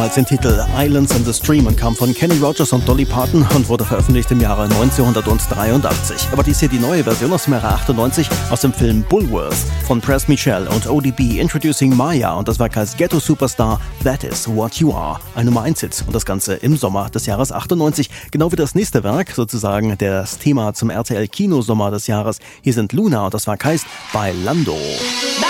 Als den Titel Islands in the Stream und kam von Kenny Rogers und Dolly Parton und wurde veröffentlicht im Jahre 1983. Aber dies hier die neue Version aus dem Jahre 98 aus dem Film Bulworth von Press Michel und ODB Introducing Maya, und das Werk heißt Ghetto Superstar, That Is What You Are. Ein Nummer 1 Hit und das Ganze im Sommer des Jahres 98. Genau wie das nächste Werk, sozusagen das Thema zum RTL Kinosommer des Jahres. Hier sind Luna und das Werk heißt Bailando.